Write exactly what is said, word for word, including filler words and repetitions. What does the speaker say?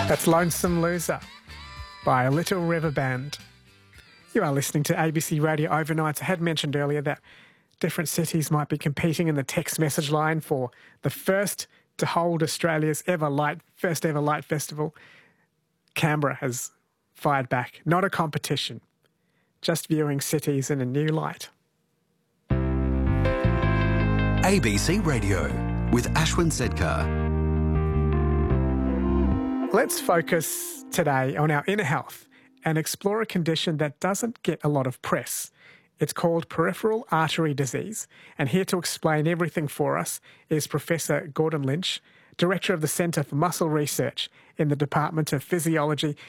That's Lonesome Loser by Little River Band. You are listening to A B C Radio Overnights. I had mentioned earlier that different cities might be competing in the text message line for the first to hold Australia's ever light, first ever light festival. Canberra has fired back. Not a competition, just viewing cities in a new light. A B C Radio with Ashwin Sedkar. Let's focus today on our inner health and explore a condition that doesn't get a lot of press. It's called peripheral artery disease. And here to explain everything for us is Professor Gordon Lynch, Director of the Centre for Muscle Research in the Department of Physiology